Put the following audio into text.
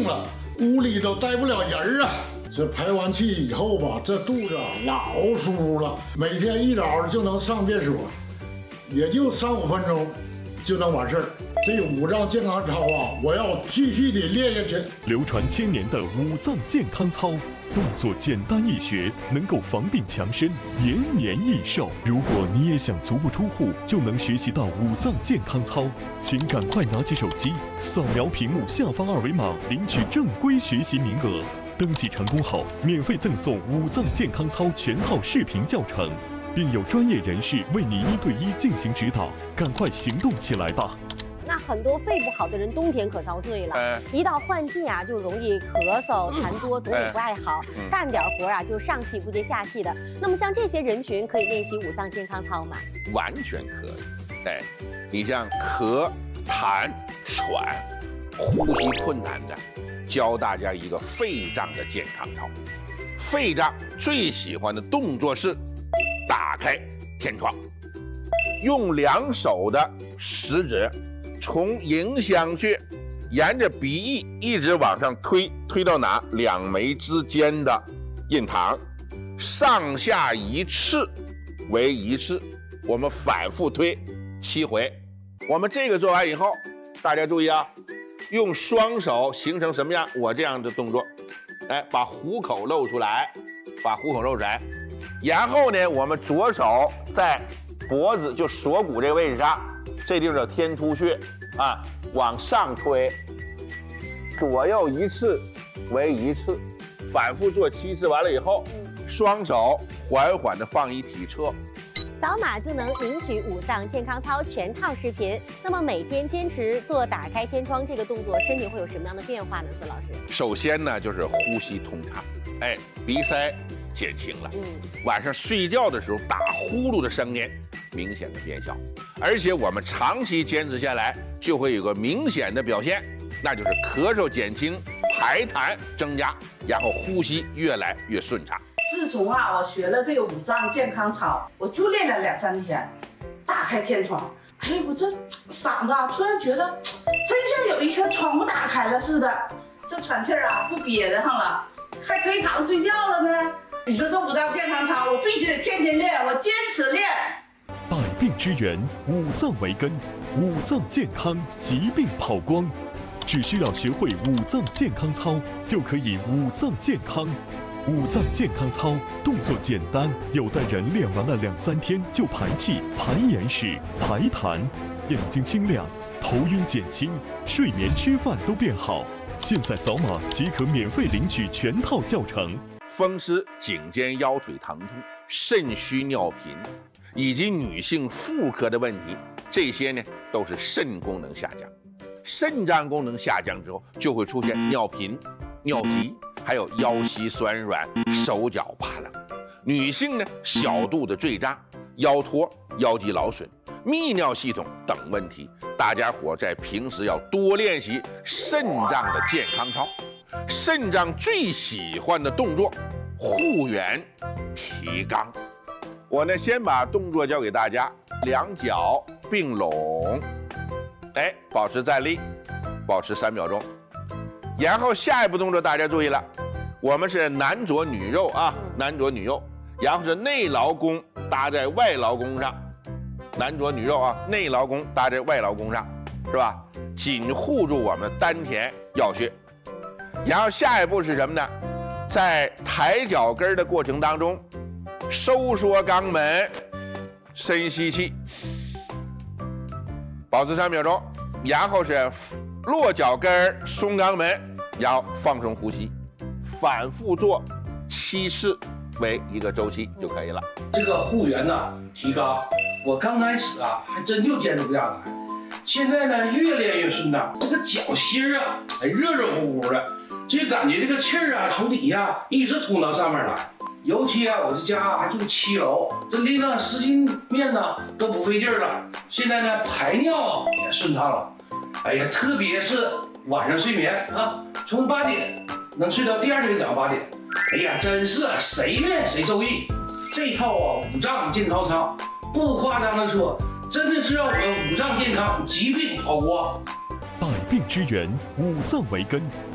了，屋里都待不了人啊。这排完气以后吧，这肚子老舒服了，每天一早就能上厕所，也就3-5分钟就能完事儿。这五脏健康操啊，我要继续的练下去。 流传1000年的五脏健康操，动作简单易学，能够防病强身，延年益寿。如果你也想足不出户就能学习到五脏健康操，请赶快拿起手机，扫描屏幕下方2维码，领取正规学习名额。登记成功后，免费赠送五脏健康操全套视频教程，并有专业人士为你1对1进行指导。赶快行动起来吧！ 那很多肺不好的人，冬天可遭罪了。一到换季啊，就容易咳嗽、痰多，总也不爱好，干点活啊就上气不接下气的。那么像这些人群，可以练习五脏健康操吗？ 完全可以。你像咳、痰、喘、呼吸困难的，教大家一个肺脏的健康操。肺脏最喜欢的动作是打开天窗，用2手的食指。从迎香穴沿着鼻翼一直往上推，推到哪？2眉之间的印堂，上下一次为1次，我们反复推7回。我们这个做完以后，大家注意啊，用双手形成什么样？我这样的动作，把虎口露出来，把虎口露出来，然后呢，我们左手在脖子就锁骨这个位置上，这地方叫天突穴啊，往上推，左右1次为1次，反复做7次。完了以后，双手缓缓地放一体侧， 扫码就能领取五脏健康操全套视频。那么每天坚持做打开天窗这个动作，身体会有什么样的变化呢？司老师， 首先呢就是呼吸通畅，鼻塞减轻了，晚上睡觉的时候打呼噜的声音明显的变小，而且我们长期坚持下来，就会有个明显的表现，那就是咳嗽减轻，排痰增加，然后呼吸越来越顺畅。 自从我学了这个五脏健康操，我就练了2-3天，打开天窗，我这嗓子突然觉得真像有一颗窗户打开了似的，这喘气不憋得上了，还可以躺着睡觉了呢。你说这五脏健康操，我必须得天天练，我坚持练。 百病之源，五脏为根，五脏健康，疾病跑光。只需要学会五脏健康操，就可以五脏健康。五脏健康操动作简单，有的人练完了2-3天就排气、排眼屎、排痰，眼睛清亮，头晕减轻，睡眠、吃饭都变好。现在扫码即可免费领取全套教程。 风湿、颈肩腰腿疼痛、肾虚尿频，以及女性妇科的问题，这些呢都是肾功能下降。肾脏功能下降之后，就会出现尿频、尿急，还有腰膝酸软、手脚怕冷。女性呢，小肚子坠胀、腰托、腰肌劳损、泌尿系统等问题，大家伙在平时要多练习肾脏的健康操。肾脏最喜欢的动作，护圆、提肛。我呢，先把动作教给大家，2脚并拢，保持站立，保持3秒钟。然后下一步动作大家注意了，我们是男左女右啊，男左女右，然后是内劳宫搭在外劳宫上，男左女右啊，内劳宫搭在外劳宫上，是吧？紧护住我们丹田要穴。然后下一步是什么呢？在抬脚跟的过程当中，收缩肛门，深吸气，保持3秒钟，然后是落脚跟，松肛门，然后放松呼吸，反复做7次为一个周期就可以了。 这个护圆提肛，我刚开始还真就坚持不下来，现在呢越练越顺畅，这个脚心热热乎乎的，就感觉这个气儿从底下一直通到上面来。尤其我这家还住7楼，这拎了10斤面都不费劲了。现在呢排尿也顺畅了。特别是晚上睡眠从8点能睡到第2天早上8点。真是谁练谁受益。这套五脏健康操，不夸张的说，真的是让我们五脏健康，疾病跑光。 百病之源，五脏为根，